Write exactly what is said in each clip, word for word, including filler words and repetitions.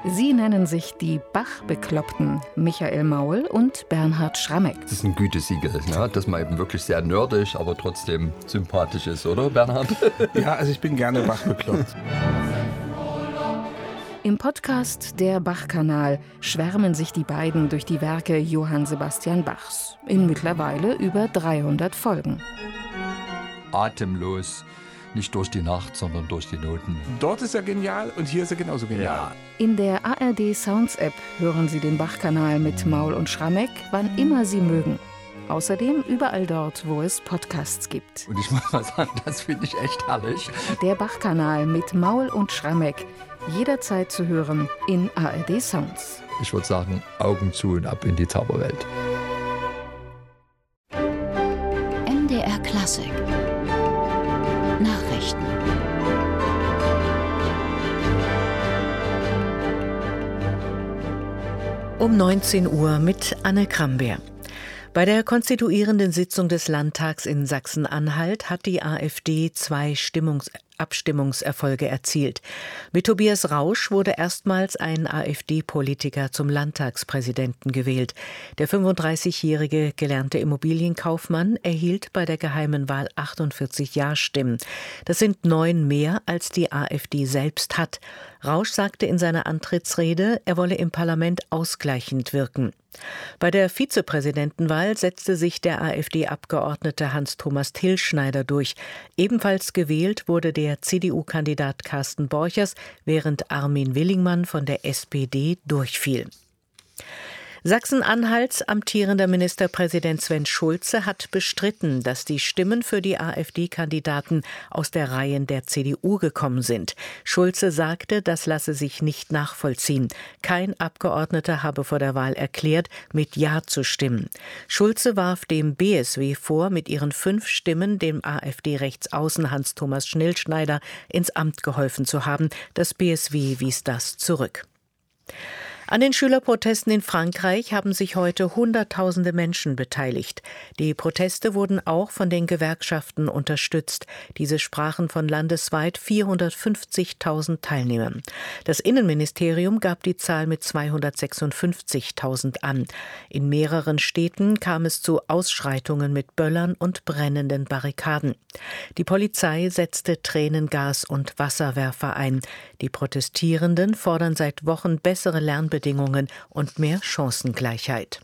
Sie nennen sich die Bach-Bekloppten, Michael Maul und Bernhard Schrammeck. Das ist ein Gütesiegel, ne? Dass man eben wirklich sehr nerdig, aber trotzdem sympathisch ist, oder Bernhard? Ja, also ich bin gerne Bach-bekloppt. Im Podcast Der Bach-Kanal schwärmen sich die beiden durch die Werke Johann Sebastian Bachs in mittlerweile über dreihundert Folgen. Atemlos, nicht durch die Nacht, sondern durch die Noten. Dort ist er genial und hier ist er genauso genial. Ja. In der A R D Sounds App hören Sie den Bach-Kanal mit Maul und Schrammeck, wann immer Sie mögen. Außerdem überall dort, wo es Podcasts gibt. Und ich muss mal sagen, das finde ich echt herrlich. Der Bach-Kanal mit Maul und Schrammeck, jederzeit zu hören in A R D Sounds. Ich würde sagen, Augen zu und ab in die Zauberwelt. M D R Klassik Nachrichten. Um neunzehn Uhr mit Anne Krambeer. Bei der konstituierenden Sitzung des Landtags in Sachsen-Anhalt hat die AfD zwei Stimmungs- Abstimmungserfolge erzielt. Mit Tobias Rausch wurde erstmals ein AfD-Politiker zum Landtagspräsidenten gewählt. Der fünfunddreißigjährige gelernte Immobilienkaufmann erhielt bei der geheimen Wahl achtundvierzig Ja-Stimmen. Das sind neun mehr, als die AfD selbst hat. Rausch sagte in seiner Antrittsrede, er wolle im Parlament ausgleichend wirken. Bei der Vizepräsidentenwahl setzte sich der AfD-Abgeordnete Hans-Thomas Tilschneider durch. Ebenfalls gewählt wurde der C D U-Kandidat Carsten Borchers, während Armin Willingmann von der S P D durchfiel. Sachsen-Anhalts amtierender Ministerpräsident Sven Schulze hat bestritten, dass die Stimmen für die AfD-Kandidaten aus der Reihen der C D U gekommen sind. Schulze sagte, das lasse sich nicht nachvollziehen. Kein Abgeordneter habe vor der Wahl erklärt, mit Ja zu stimmen. Schulze warf dem B S W vor, mit ihren fünf Stimmen dem AfD-Rechtsaußen Hans-Thomas Schnillschneider ins Amt geholfen zu haben. Das B S W wies das zurück. An den Schülerprotesten in Frankreich haben sich heute Hunderttausende Menschen beteiligt. Die Proteste wurden auch von den Gewerkschaften unterstützt. Diese sprachen von landesweit vierhundertfünfzigtausend Teilnehmern. Das Innenministerium gab die Zahl mit zweihundertsechsundfünfzigtausend an. In mehreren Städten kam es zu Ausschreitungen mit Böllern und brennenden Barrikaden. Die Polizei setzte Tränengas und Wasserwerfer ein. Die Protestierenden fordern seit Wochen bessere Lernbedingungen und mehr Chancengleichheit.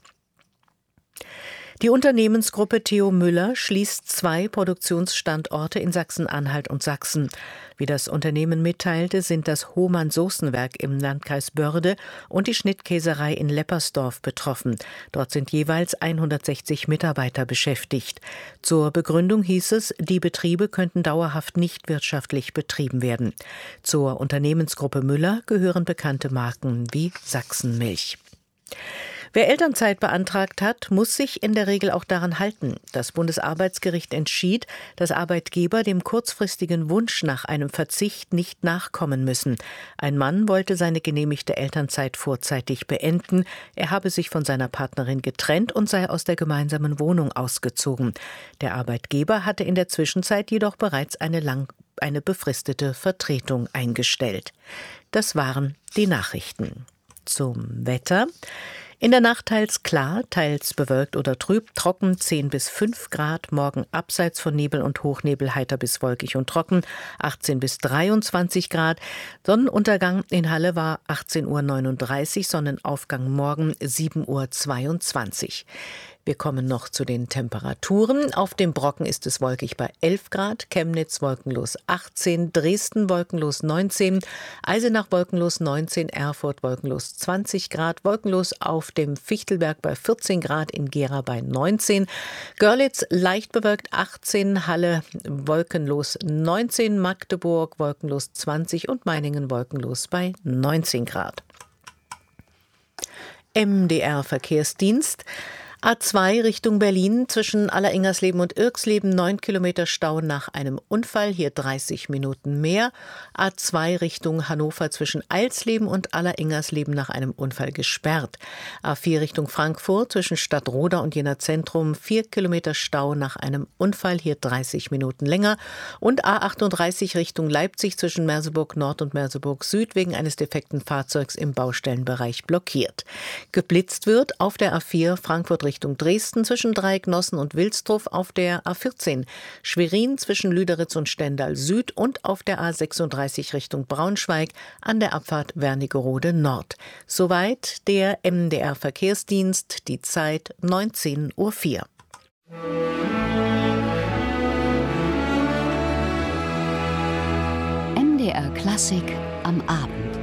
Die Unternehmensgruppe Theo Müller schließt zwei Produktionsstandorte in Sachsen-Anhalt und Sachsen. Wie das Unternehmen mitteilte, sind das Hohmann-Soßenwerk im Landkreis Börde und die Schnittkäserei in Leppersdorf betroffen. Dort sind jeweils hundertsechzig Mitarbeiter beschäftigt. Zur Begründung hieß es, die Betriebe könnten dauerhaft nicht wirtschaftlich betrieben werden. Zur Unternehmensgruppe Müller gehören bekannte Marken wie Sachsenmilch. Wer Elternzeit beantragt hat, muss sich in der Regel auch daran halten. Das Bundesarbeitsgericht entschied, dass Arbeitgeber dem kurzfristigen Wunsch nach einem Verzicht nicht nachkommen müssen. Ein Mann wollte seine genehmigte Elternzeit vorzeitig beenden. Er habe sich von seiner Partnerin getrennt und sei aus der gemeinsamen Wohnung ausgezogen. Der Arbeitgeber hatte in der Zwischenzeit jedoch bereits eine lang, eine befristete Vertretung eingestellt. Das waren die Nachrichten. Zum Wetter. In der Nacht teils klar, teils bewölkt oder trüb, trocken zehn bis fünf Grad, morgen abseits von Nebel und Hochnebel heiter bis wolkig und trocken, achtzehn bis dreiundzwanzig Grad. Sonnenuntergang in Halle war achtzehn Uhr neununddreißig, Sonnenaufgang morgen sieben Uhr zweiundzwanzig. Wir kommen noch zu den Temperaturen. Auf dem Brocken ist es wolkig bei elf Grad, Chemnitz wolkenlos achtzehn, Dresden wolkenlos neunzehn, Eisenach wolkenlos neunzehn, Erfurt wolkenlos zwanzig Grad, wolkenlos auf dem Fichtelberg bei vierzehn Grad, in Gera bei neunzehn, Görlitz leicht bewölkt achtzehn, Halle wolkenlos neunzehn, Magdeburg wolkenlos zwanzig und Meiningen wolkenlos bei neunzehn Grad. M D R Verkehrsdienst. A zwei Richtung Berlin zwischen Alleringmersleben und Irxleben neun Kilometer Stau nach einem Unfall, hier dreißig Minuten mehr. A zwei Richtung Hannover zwischen Eilsleben und Alleringmersleben nach einem Unfall gesperrt. A vier Richtung Frankfurt zwischen Stadtroda und Jena Zentrum vier Kilometer Stau nach einem Unfall, hier dreißig Minuten länger. Und A achtunddreißig Richtung Leipzig zwischen Merseburg Nord und Merseburg Süd wegen eines defekten Fahrzeugs im Baustellenbereich blockiert. Geblitzt wird auf der A vier Frankfurt Richtung Dresden zwischen Dreiecknossen und Wilsdruff, auf der A vierzehn Schwerin zwischen Lüderitz und Stendal Süd und auf der A sechsunddreißig Richtung Braunschweig an der Abfahrt Wernigerode Nord. Soweit der M D R Verkehrsdienst, die Zeit neunzehn Uhr vier. M D R Klassik am Abend.